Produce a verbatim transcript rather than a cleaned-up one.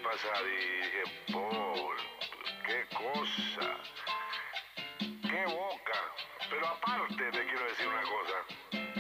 pasada y dije, Paul, qué cosa, qué boca. Pero aparte te quiero decir una cosa.